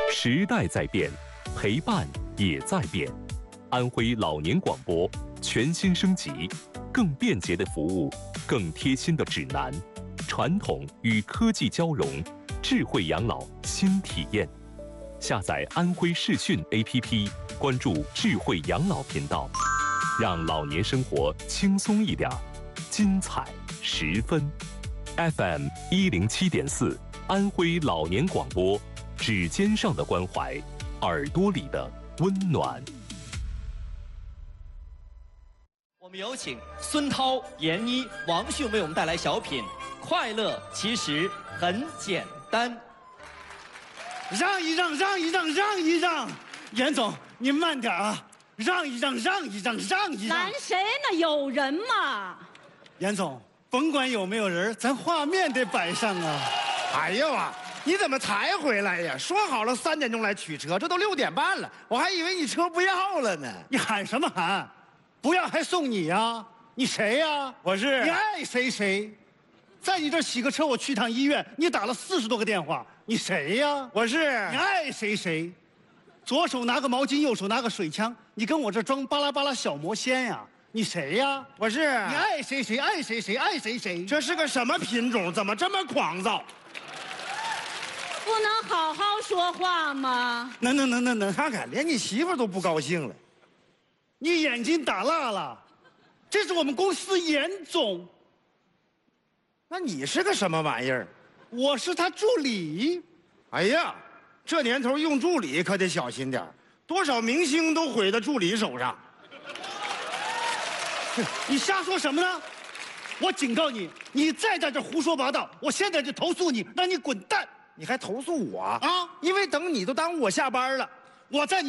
时代在变，陪伴也在变。安徽老年广播全新升级，更便捷的服务，更贴心的指南，传统与科技交融，智慧养老新体验。下载安徽视讯 APP， 关注智慧养老频道，让老年生活轻松一点，精彩十分。FM 107.4，安徽老年广播，指尖上的关怀，耳朵里的温暖。 我们有请孙涛、闫妮、王迅为我们带来小品《快乐其实很简单》。 让一让，让一让，让一让，严总，您慢点啊！让一让，让一让，让一让。 拦谁呢？有人吗？ 严总，甭管有没有人，咱画面得摆上啊！ 哎呦啊，你怎么才回来呀？说好了3点钟来取车，这都6点半了，我还以为你车不要了呢。 你喊什么喊？不要还送你呀？你谁呀？ 我是你爱谁谁。在你这洗个车，我去趟医院，你打了40多个电话，你谁呀？ 我是你爱谁谁。左手拿个毛巾，右手拿个水枪，你跟我这装巴拉巴拉小魔仙呀？你谁呀？ 我是你爱谁谁，爱谁谁，爱谁谁。 这是个什么品种？怎么这么狂躁？ 不能好好说话吗？ 能， 看看，连你媳妇都不高兴了。 你眼睛打蜡了，这是我们公司严总。 那你是个什么玩意儿？ 我是他助理。 哎呀，这年头用助理可得小心点，多少明星都毁在助理手上。 你瞎说什么呢？我警告你，你再在这胡说八道，我现在就投诉你，让你滚蛋！ 你还投诉我啊？ 啊， 因为等你都耽误我下班了。 我在你